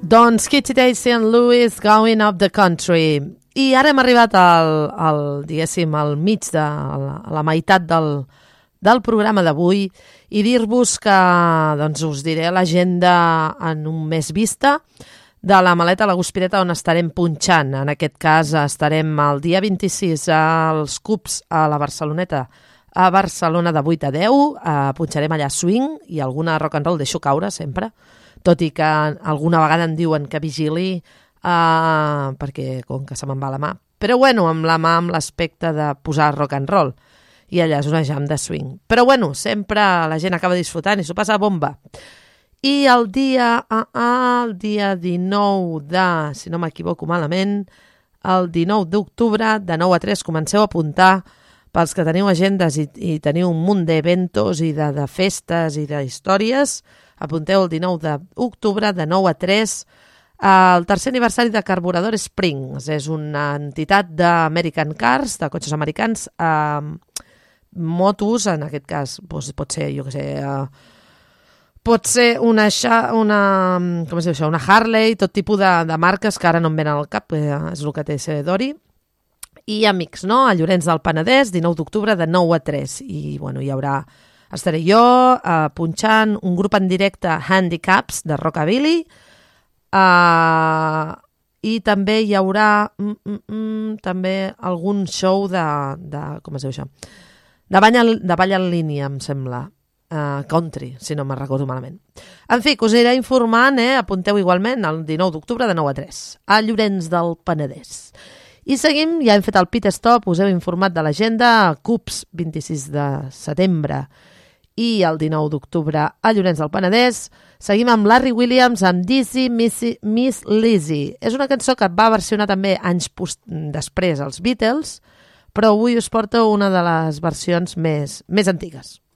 Doncs Kitty Daisy and Louis Going Up the Country. I ara hem arribat diguéssim, al mig de la meitat del programa d'avui i dir-vos que doncs, us diré l'agenda en un mes vista de la Maleta a la Guspireta, on estarem punxant. En aquest cas estarem el dia 26 als Cups a la Barceloneta, a Barcelona de 8 a 10. Punxarem allà swing i alguna rock and roll, deixo caure sempre, tot i que alguna vegada em diuen que vigili perquè com que se me'n va la mà. Però bueno, amb la mà amb l'aspecte de posar rock and roll. I allà és una jam de swing. Però bueno, sempre la gent acaba disfrutant i s'ho passa a bomba. I el dia 19 si no m'equivoco malament, el 19 d'octubre, de 9 a 3, comenceu a apuntar pels que teniu agendes i teniu un munt d'eventos i de festes i d'històries. Apunteu el 19 d'octubre, de 9 a 3, el tercer aniversari de Carburador Springs. És una entitat d'American Cars, de cotxes americans, motos, en aquest cas, doncs pot ser, jo què sé, pot ser una Harley, tot tipus de marques que ara no em venen al cap, és el que té ser Dori. I amics, no? A Llorenç del Penedès, 19 d'octubre, de 9 a 3. I, bueno, hi haurà... Estaré jo punxant un grup en directe, Handicaps, de Rockabilly, i també hi haurà també algun show de com es diu això? De ball en línia, em sembla. Country, si no me'n recordo malament. En fi, que us aniré informant, apunteu igualment el 19 d'octubre de 9 a 3, a Llorenç del Penedès. I seguim, ja hem fet el pit stop, us heu informat de l'agenda, Cups, 26 de setembre, i el 19 d'octubre a Llorenç del Penedès. Seguim amb Larry Williams amb Dizzy Miss Lizzy. És una cançó que va versionar també anys després als Beatles, però avui us porto una de les versions més antigues.